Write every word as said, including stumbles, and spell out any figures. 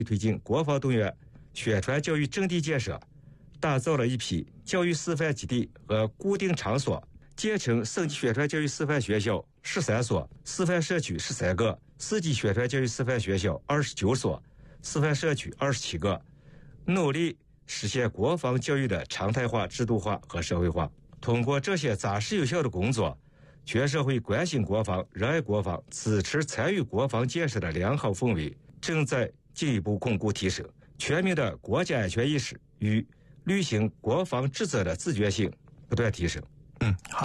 推进国防动员宣传教育阵地建设，打造了一批教育示范基地和固定场所，建成省级宣传教育示范学校十三所，示范社区十三个，市级宣传教育示范学校二十九所，示范社区二十七个，努力实现国防教育的常态化、制度化和社会化。通过这些扎实有效的工作，全社会关心国防、热爱国防、支持参与国防建设的良好氛围正在进一步巩固提升，全民的国家安全意识与履行国防职责的自觉性不断提升。 嗯，好。